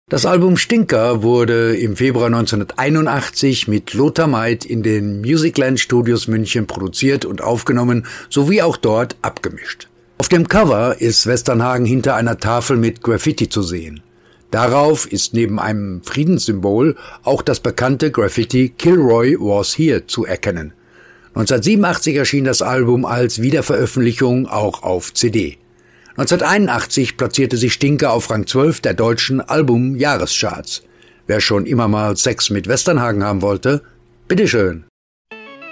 Das Album Stinker wurde im Februar 1981 mit Lothar Meit in den Musicland Studios München produziert und aufgenommen, sowie auch dort abgemischt. Auf dem Cover ist Westernhagen hinter einer Tafel mit Graffiti zu sehen. Darauf ist neben einem Friedenssymbol auch das bekannte Graffiti Kilroy was here zu erkennen. 1987 erschien das Album als Wiederveröffentlichung auch auf CD. 1981 platzierte sich Stinker auf Rang 12 der deutschen Album-Jahrescharts. Wer schon immer mal Sex mit Westernhagen haben wollte, bitteschön.